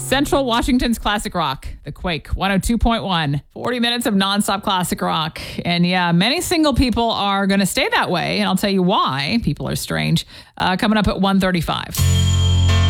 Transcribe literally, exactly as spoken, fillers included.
Central Washington's classic rock, The Quake, one oh two point one. forty minutes of nonstop classic rock. And yeah, many single people are going to stay that way. And I'll tell you why. People are strange. Uh, coming up at one thirty-five.